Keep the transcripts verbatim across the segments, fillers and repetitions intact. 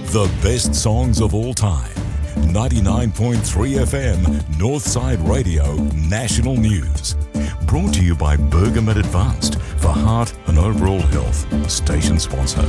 The best songs of all time. ninety-nine point three F M, Northside Radio, National News. Brought to you by Bergamet Advanced for heart and overall health. Station sponsor.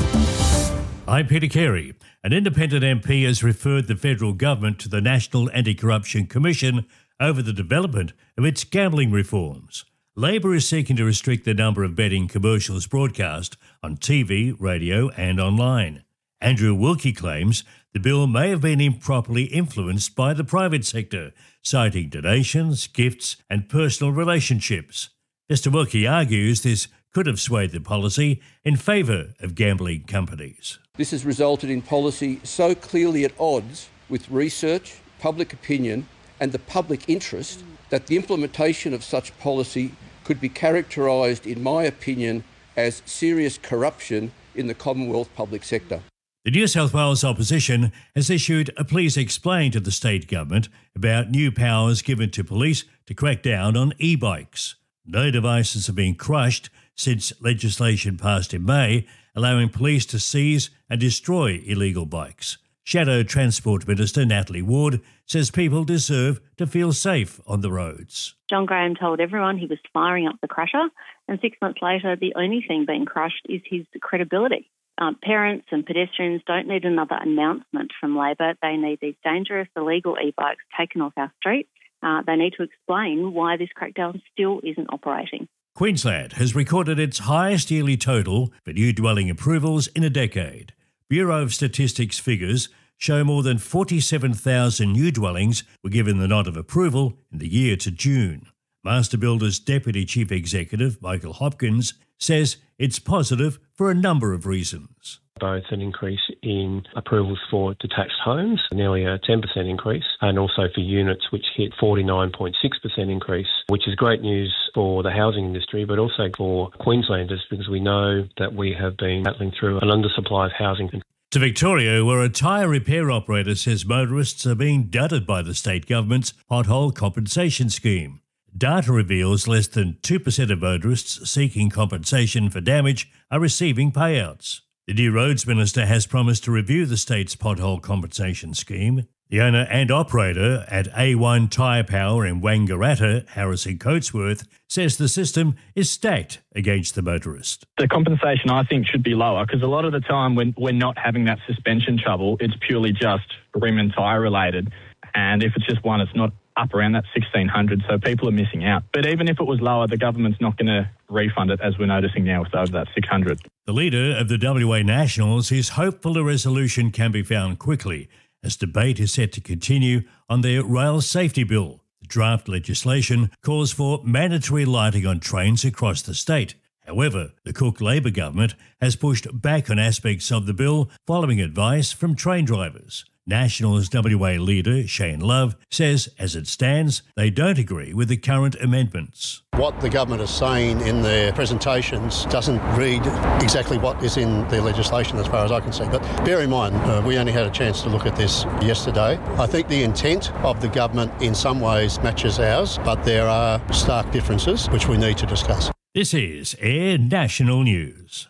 I'm Peter Carey. An independent M P has referred the federal government to the National Anti-Corruption Commission over the development of its gambling reforms. Labor is seeking to restrict the number of betting commercials broadcast on T V, radio and online. Andrew Wilkie claims the bill may have been improperly influenced by the private sector, citing donations, gifts and personal relationships. Mister Wilkie argues this could have swayed the policy in favour of gambling companies. This has resulted in policy so clearly at odds with research, public opinion and the public interest that the implementation of such policy could be characterised, in my opinion, as serious corruption in the Commonwealth public sector. The New South Wales opposition has issued a please explain to the state government about new powers given to police to crack down on e-bikes. No devices have been crushed since legislation passed in May, allowing police to seize and destroy illegal bikes. Shadow Transport Minister Natalie Ward says people deserve to feel safe on the roads. John Graham told everyone he was firing up the crusher, and six months later the only thing being crushed is his credibility. Um, parents and pedestrians don't need another announcement from Labor. They need these dangerous, illegal e-bikes taken off our streets. Uh, they need to explain why this crackdown still isn't operating. Queensland has recorded its highest yearly total for new dwelling approvals in a decade. Bureau of Statistics figures show more than forty-seven thousand new dwellings were given the nod of approval in the year to June. Master Builders Deputy Chief Executive Michael Hopkins says it's positive for a number of reasons. Both an increase in approvals for detached homes, nearly a ten percent increase, and also for units which hit forty-nine point six percent increase, which is great news for the housing industry, but also for Queenslanders because we know that we have been battling through an undersupply of housing. To Victoria, where a tyre repair operator says motorists are being dudded by the state government's pothole compensation scheme. Data reveals less than two percent of motorists seeking compensation for damage are receiving payouts. The new Roads Minister has promised to review the state's pothole compensation scheme. The owner and operator at A one Tyre Power in Wangaratta, Harrison Coatsworth, says the system is stacked against the motorist. The compensation, I think, should be lower because a lot of the time when we're not having that suspension trouble, it's purely just rim and tyre related. And if it's just one, it's not up around that sixteen hundred, so people are missing out. But even if it was lower, the government's not going to refund it, as we're noticing now with over that six hundred. The leader of the W A Nationals is hopeful a resolution can be found quickly, as debate is set to continue on their rail safety bill. The draft legislation calls for mandatory lighting on trains across the state. However, the Cook Labor government has pushed back on aspects of the bill following advice from train drivers. Nationals W A leader Shane Love says, as it stands, they don't agree with the current amendments. What the government is saying in their presentations doesn't read exactly what is in their legislation as far as I can see. But bear in mind, uh, we only had a chance to look at this yesterday. I think the intent of the government in some ways matches ours, but there are stark differences which we need to discuss. This is Air National News.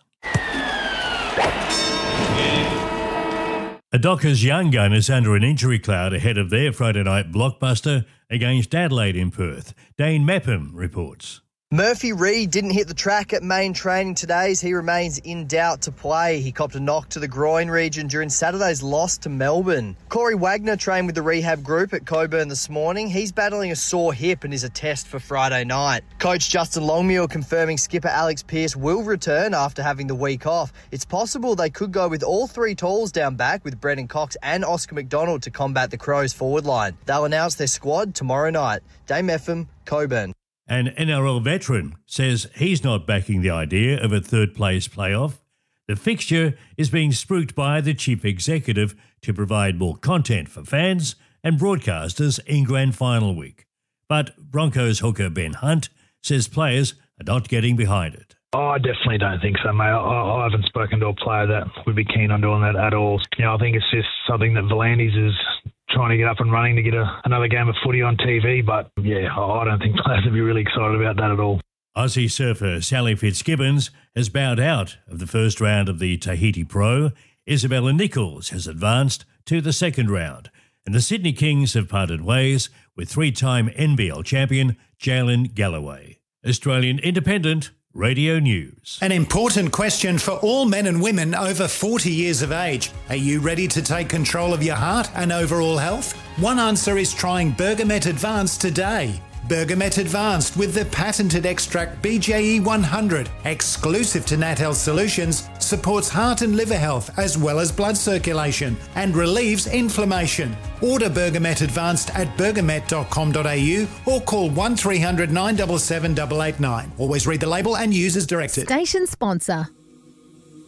A Dockers young gun is under an injury cloud ahead of their Friday night blockbuster against Adelaide in Perth. Dane Mepham reports. Murphy Reid didn't hit the track at main training today as he remains in doubt to play. He copped a knock to the groin region during Saturday's loss to Melbourne. Corey Wagner trained with the rehab group at Coburn this morning. He's battling a sore hip and is a test for Friday night. Coach Justin Longmuir confirming skipper Alex Pearce will return after having the week off. It's possible they could go with all three talls down back with Brendan Cox and Oscar McDonald to combat the Crows forward line. They'll announce their squad tomorrow night. Dame Mepham, Coburn. An N R L veteran says he's not backing the idea of a third-place playoff. The fixture is being spruiked by the chief executive to provide more content for fans and broadcasters in grand final week. But Broncos hooker Ben Hunt says players are not getting behind it. Oh, I definitely don't think so, mate. I, I haven't spoken to a player that would be keen on doing that at all. You know, I think it's just something that Volandis is trying to get up and running to get a, another game of footy on T V. But, yeah, I don't think players would be really excited about that at all. Aussie surfer Sally Fitzgibbons has bowed out of the first round of the Tahiti Pro. Isabella Nichols has advanced to the second round, and the Sydney Kings have parted ways with three-time N B L champion Jalen Galloway. Australian Independent Radio News. An important question for all men and women over forty years of age. Are you ready to take control of your heart and overall health? One answer is trying Bergamet Advanced today. Bergamet Advanced with the patented extract B J E one hundred, exclusive to Nat Health Solutions, supports heart and liver health as well as blood circulation and relieves inflammation. Order Bergamet Advanced at bergamet dot com dot a u or call one three hundred nine seven seven eight eight nine. Always read the label and use as directed. Station sponsor.